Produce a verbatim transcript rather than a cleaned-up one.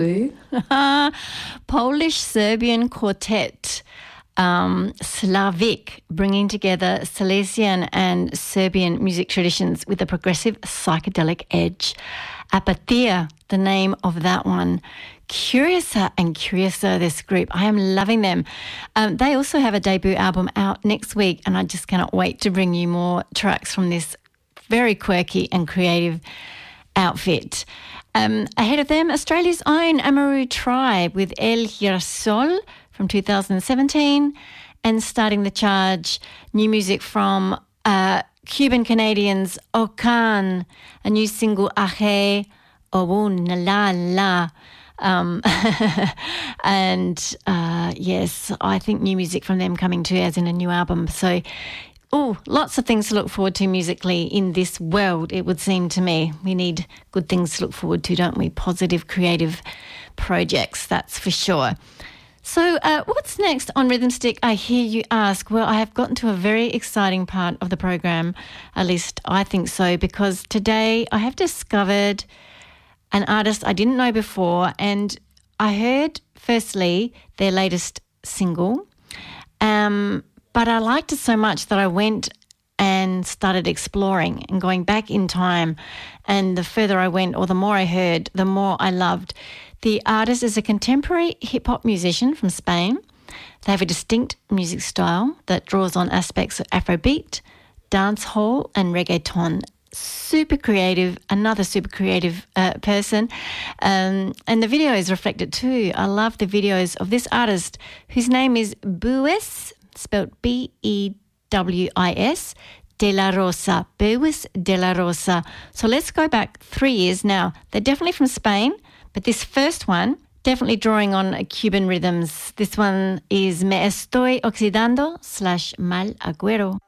Boo. Polish-Serbian quartet, um, Slavic, bringing together Silesian and Serbian music traditions with a progressive psychedelic edge. Apatia, the name of that one. Curiouser and Curiouser, this group. I am loving them. Um, they also have a debut album out next week, and I just cannot wait to bring you more tracks from this very quirky and creative outfit. Um, ahead of them, Australia's own Amaru Tribe with El Girasol from two thousand seventeen, and starting the charge, new music from uh, Cuban Canadians Okan, a new single Aje Obun La La. Um, and uh, yes, I think new music from them coming too, as in a new album. So, oh, lots of things to look forward to musically in this world, it would seem to me. We need good things to look forward to, don't we? Positive, creative projects, that's for sure. So uh, what's next on Rhythm Stick, I hear you ask? Well, I have gotten to a very exciting part of the program, at least I think so, because today I have discovered an artist I didn't know before, and I heard, firstly, their latest single, um, but I liked it so much that I went and started exploring and going back in time, and the further I went or the more I heard, the more I loved. The artist is a contemporary hip-hop musician from Spain. They have a distinct music style that draws on aspects of Afrobeat, dancehall and reggaeton. Super creative, another super creative uh, person. Um, and the video is reflected too. I love the videos of this artist whose name is Bues, spelled B E W I S, De La Rosa. Bues De La Rosa. So let's go back three years now. They're definitely from Spain, but this first one, definitely drawing on Cuban rhythms. This one is Me Estoy Oxidando slash Mal Agüero.